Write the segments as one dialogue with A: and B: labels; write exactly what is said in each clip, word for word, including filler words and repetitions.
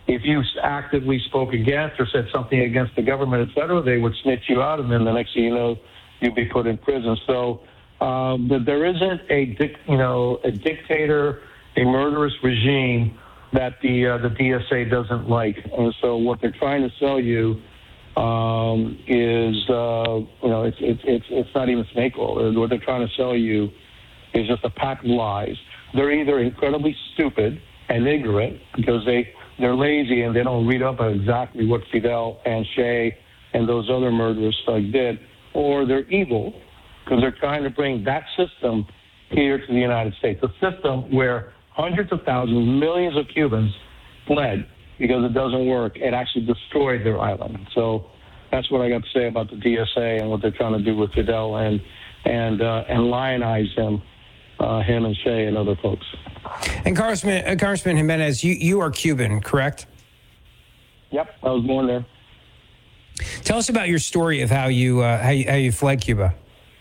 A: if you actively spoke against or said something against the government, et cetera, they would snitch you out, and then the next thing you know, you'd be put in prison. So um, but there isn't a dic- you know a dictator, a murderous regime that the uh, the D S A doesn't like, and so what they're trying to sell you um, is uh, you know it's it's it's it's not even snake oil. What they're trying to sell you is just a pack of lies. They're either incredibly stupid and ignorant because they they're lazy and they don't read up on exactly what Fidel and Che and those other murderers like did, or they're evil because they're trying to bring that system here to the United States, a system where hundreds of thousands, millions of Cubans fled because it doesn't work. It actually destroyed their island. So that's what I got to say about the D S A and what they're trying to do with Fidel and and uh, and lionize him, uh, him and Che and other folks.
B: And Congressman, uh, Congressman Jimenez, you, you are Cuban, correct?
A: Yep, I was born there.
B: Tell us about your story of how you uh, how you, how you fled Cuba.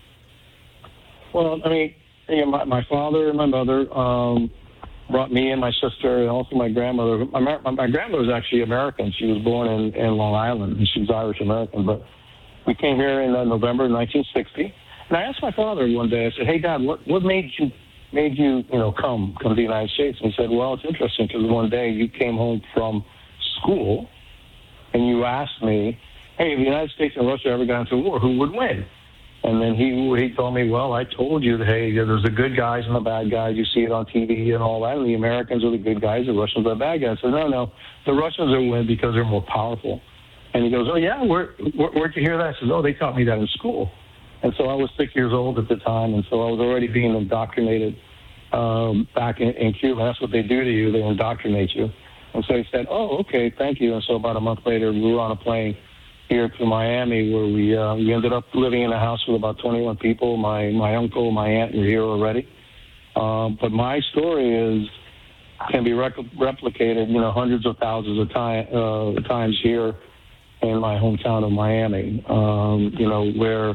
A: Well, I mean, you know, my, my father and my mother um, brought me and my sister and also my grandmother. My, my grandmother was actually American. She was born in, in Long Island, and she was Irish American. But we came here in uh, November nineteen sixty. And I asked my father one day, I said, hey, Dad, what, what made you made you, you know, come, come to the United States? And he said, well, it's interesting because one day you came home from school and you asked me, hey, if the United States and Russia ever got into war, who would win? And then he he told me, well, I told you that, hey, there's the good guys and the bad guys. You see it on T V and all that. And the Americans are the good guys, the Russians are the bad guys. I said, no, no, the Russians will win because they're more powerful. And he goes, oh, yeah, where, where, where'd you hear that? I said, oh, they taught me that in school. And so I was six years old at the time, and so I was already being indoctrinated um, back in, in Cuba. That's what they do to you. They indoctrinate you. And so he said, oh, okay, thank you. And so about a month later, we were on a plane here to Miami, where we uh, we ended up living in a house with about twenty-one people. My my uncle, my aunt were here already. Um, but my story is can be rec- replicated, you know, hundreds of thousands of time, uh, times here in my hometown of Miami. Um, you know, where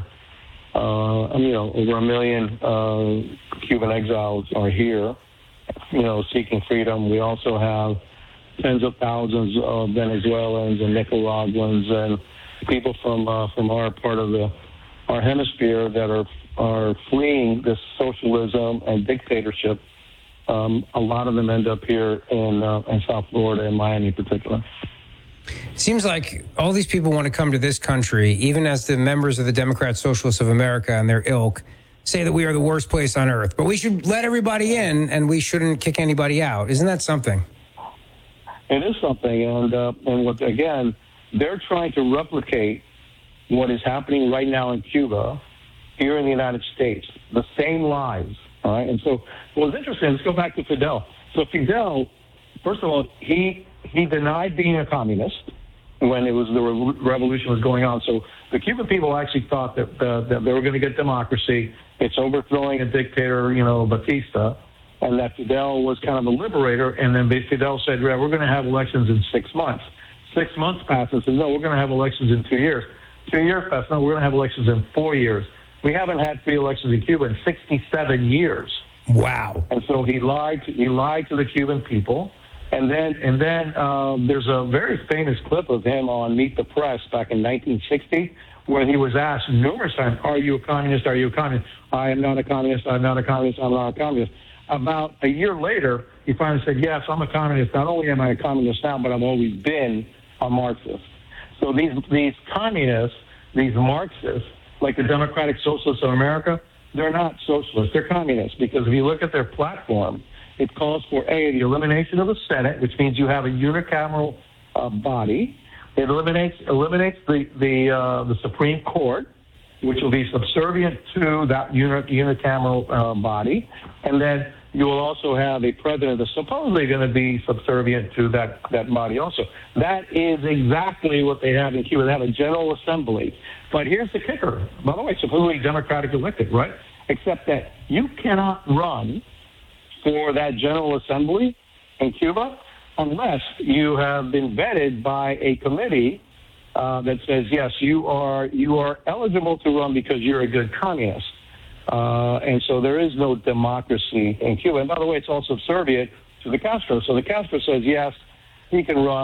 A: uh, you know over a million uh, Cuban exiles are here, you know, seeking freedom. We also have tens of thousands of Venezuelans and Nicaraguans and people from uh, from our part of the our hemisphere that are are fleeing this socialism and dictatorship. Um, a lot of them end up here in uh, in South Florida and Miami in particular.
B: It seems like all these people want to come to this country, even as the members of the Democrat Socialists of America and their ilk say that we are the worst place on earth. But we should let everybody in, and we shouldn't kick anybody out. Isn't that something?
A: It is something, and uh, and what again, they're trying to replicate what is happening right now in Cuba, here in the United States. The same lies, all right. And so, what was interesting. Let's go back to Fidel. So Fidel, first of all, he he denied being a communist when it was the re- revolution was going on. So the Cuban people actually thought that uh, that they were going to get democracy. It's overthrowing a dictator, you know, Batista. And that Fidel was kind of a liberator, and then Fidel said, yeah, we're going to have elections in six months. Six months passed and said, no, we're going to have elections in two years. Two years passed, no, we're going to have elections in four years. We haven't had free elections in Cuba in sixty-seven years.
B: Wow.
A: And so he lied to, he lied to the Cuban people. And then and then um, there's a very famous clip of him on Meet the Press back in nineteen sixty where he was asked numerous times, are you a communist, are you a communist? I am not a communist, I'm not a communist, I'm not a communist. About a year later, he finally said, yes, I'm a communist. Not only am I a communist now, but I've always been a Marxist. So these these communists, these Marxists, like the Democratic Socialists of America, they're not socialists. They're communists because if you look at their platform, it calls for, A, the elimination of the Senate, which means you have a unicameral uh, body. It eliminates eliminates the, the, uh, the Supreme Court, which will be subservient to that uni- unicameral uh, body. And then you will also have a president that's supposedly going to be subservient to that, that body also. That is exactly what they have in Cuba. They have a general assembly. But here's the kicker. By the way, supposedly Democratic elected, right? Except that you cannot run for that general assembly in Cuba unless you have been vetted by a committee Uh, that says, yes, you are you are eligible to run because you're a good communist. Uh, and so there is no democracy in Cuba. And by the way, it's all subservient to the Castro. So the Castro says, yes, he can run.